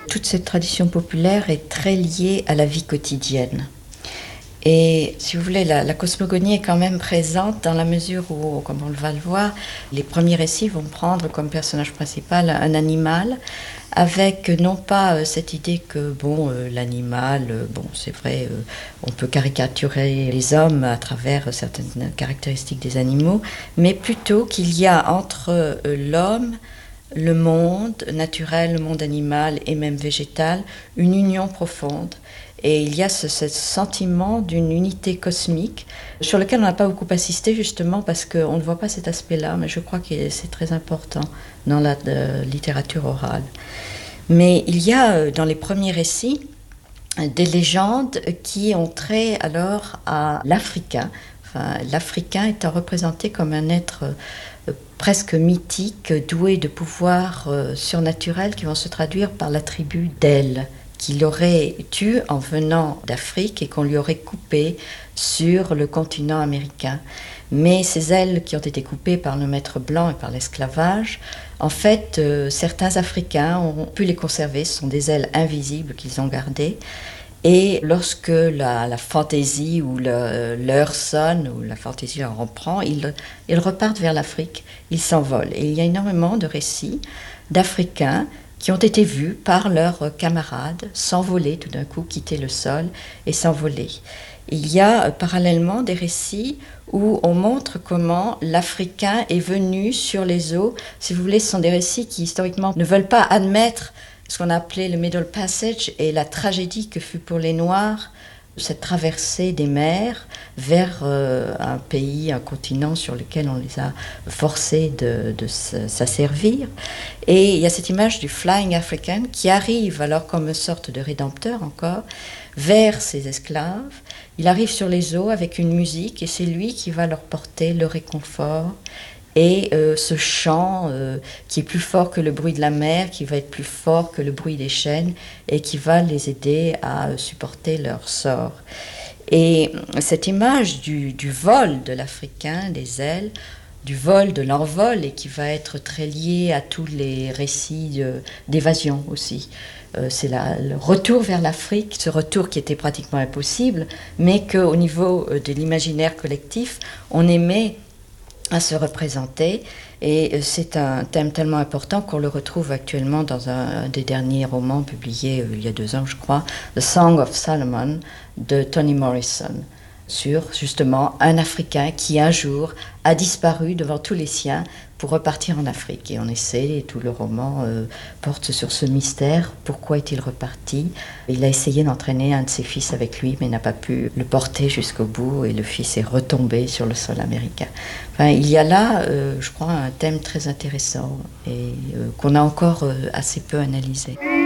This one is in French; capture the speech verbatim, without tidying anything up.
Toute cette tradition populaire est très liée à la vie quotidienne. Et si vous voulez, la, la cosmogonie est quand même présente dans la mesure où, comme on va le voir, les premiers récits vont prendre comme personnage principal un animal, avec non pas euh, cette idée que bon, euh, l'animal, euh, bon, c'est vrai, euh, on peut caricaturer les hommes à travers certaines caractéristiques des animaux, mais plutôt qu'il y a entre euh, l'homme, le monde naturel, le monde animal et même végétal, une union profonde. Et il y a ce, ce sentiment d'une unité cosmique sur lequel on n'a pas beaucoup assisté justement parce qu'on ne voit pas cet aspect-là, mais je crois que c'est très important dans la euh, littérature orale. Mais il y a dans les premiers récits des légendes qui ont trait alors à l'Africain. Enfin, l'Africain étant représenté comme un être euh, presque mythique, doué de pouvoirs euh, surnaturels qui vont se traduire par l'attribut d'aile, qu'il aurait eu en venant d'Afrique et qu'on lui aurait coupé sur le continent américain. Mais ces ailes qui ont été coupées par le maître blanc et par l'esclavage, en fait, euh, certains Africains ont pu les conserver. Ce sont des ailes invisibles qu'ils ont gardées. Et lorsque la, la fantaisie ou le, l'heure sonne, ou la fantaisie leur reprend, ils, ils repartent vers l'Afrique, ils s'envolent. Et il y a énormément de récits d'Africains qui ont été vus par leurs camarades s'envoler tout d'un coup, quitter le sol et s'envoler. Il y a euh, parallèlement des récits où on montre comment l'Africain est venu sur les eaux. Si vous voulez, ce sont des récits qui historiquement ne veulent pas admettre ce qu'on a appelé le Middle Passage et la tragédie que fut pour les Noirs cette traversée des mers vers euh, un pays, un continent sur lequel on les a forcés de, de s'asservir. Et il y a cette image du Flying African qui arrive alors comme une sorte de rédempteur encore vers ses esclaves. Il arrive sur les eaux avec une musique et c'est lui qui va leur porter le réconfort. Et euh, ce chant euh, qui est plus fort que le bruit de la mer, qui va être plus fort que le bruit des chaînes et qui va les aider à euh, supporter leur sort. Et cette image du, du vol de l'Africain, des ailes, du vol, de l'envol, et qui va être très liée à tous les récits de, d'évasion aussi. Euh, c'est la, le retour vers l'Afrique, ce retour qui était pratiquement impossible, mais qu'au niveau de l'imaginaire collectif, on aimait à se représenter, et c'est un thème tellement important qu'on le retrouve actuellement dans un des derniers romans publiés euh, il y a deux ans, je crois, The Song of Solomon de Toni Morrison, sur justement un Africain qui un jour a disparu devant tous les siens pour repartir en Afrique. Et on essaie, et tout le roman euh, porte sur ce mystère. Pourquoi est-il reparti? Il a essayé d'entraîner un de ses fils avec lui, mais n'a pas pu le porter jusqu'au bout, et le fils est retombé sur le sol américain. Enfin, il y a là, euh, je crois, un thème très intéressant et euh, qu'on a encore euh, assez peu analysé.